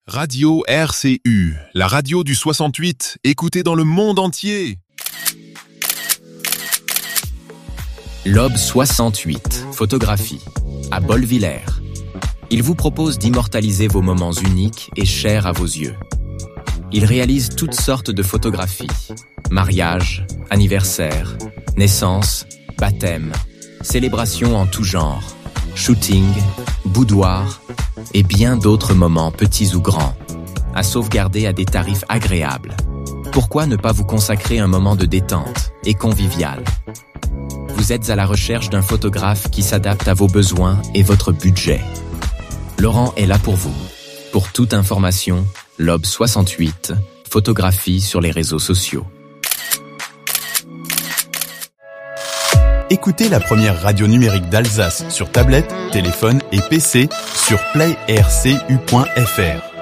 Radio RCU, la radio du 68, écoutée dans le monde entier. Lobe 68, photographie, à Bolvillers. Il vous propose d'immortaliser vos moments uniques et chers à vos yeux. Il réalise toutes sortes de photographies. Mariage, anniversaire, naissance, baptême, célébrations en tout genre, shooting, boudoir et bien d'autres moments petits ou grands, à sauvegarder à des tarifs agréables. Pourquoi ne pas vous consacrer un moment de détente et convivial? Vous êtes à la recherche d'un photographe qui s'adapte à vos besoins et votre budget. Laurent est là pour vous. Pour toute information, Lobe 68, photographie sur les réseaux sociaux. Écoutez la première radio numérique d'Alsace sur tablette, téléphone et PC sur playrcu.fr.